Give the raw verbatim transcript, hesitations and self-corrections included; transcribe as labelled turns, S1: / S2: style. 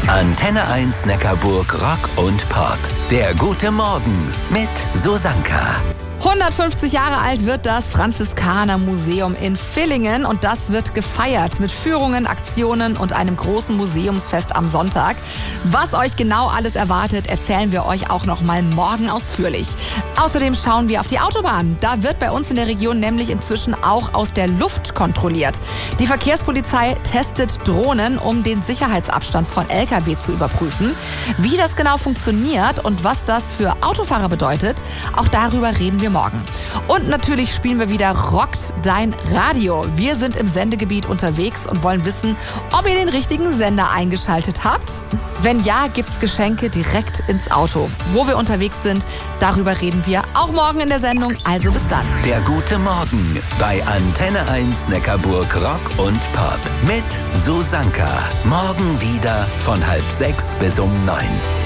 S1: Antenne eins Neckarburg Rock und Pop. Der gute Morgen mit Susanka.
S2: hundertfünfzig Jahre alt wird das Franziskanermuseum in Villingen und das wird gefeiert mit Führungen, Aktionen und einem großen Museumsfest am Sonntag. Was euch genau alles erwartet, erzählen wir euch auch noch mal morgen ausführlich. Außerdem schauen wir auf die Autobahn. Da wird bei uns in der Region nämlich inzwischen auch aus der Luft kontrolliert. Die Verkehrspolizei testet Drohnen, um den Sicherheitsabstand von L K W zu überprüfen. Wie das genau funktioniert und was das für Autofahrer bedeutet, auch darüber reden wir morgen. Und natürlich spielen wir wieder Rockt dein Radio. Wir sind im Sendegebiet unterwegs und wollen wissen, ob ihr den richtigen Sender eingeschaltet habt. Wenn ja, gibt's Geschenke direkt ins Auto. Wo wir unterwegs sind, darüber reden wir auch morgen in der Sendung. Also bis dann.
S1: Der gute Morgen bei Antenne eins Neckarburg Rock und Pop mit Susanka. Morgen wieder von halb sechs bis um neun.